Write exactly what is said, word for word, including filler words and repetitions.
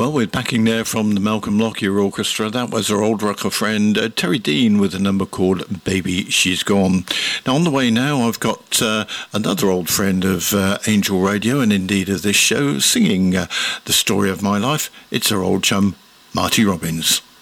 Well, we're backing there from the Malcolm Lockyer Orchestra. That was our old rocker friend uh, Terry Dean with a number called Baby She's Gone. Now, on the way now, I've got uh, another old friend of uh, Angel Radio and indeed of this show singing uh, the story of my life. It's our old chum, Marty Robbins.